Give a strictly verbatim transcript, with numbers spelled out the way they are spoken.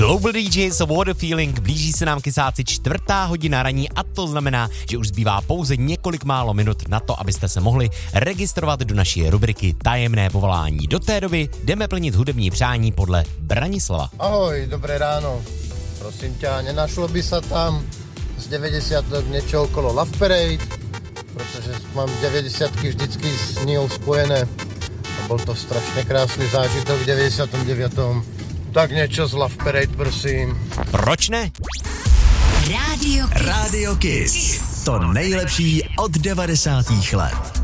Global D Js What a Feeling, blíží se nám kysáci čtvrtá hodina raní a to znamená, že už zbývá pouze několik málo minut na to, abyste se mohli registrovat do naší rubriky Tajemné povolání. Do té doby jdeme plnit hudební přání podle Branislava. Ahoj, dobré ráno. Prosím tě, nenašlo by se tam z devadesiatok niečo okolo Love Parade, protože mám devadesiatky vždycky s ní spojené a bol to strašně krásný zážitok v devadesiatom deviatom Tak niečo z Love Parade, prosím. Proč ne? Radio Kiss. Radio Kiss. To nejlepší od devadesátých let.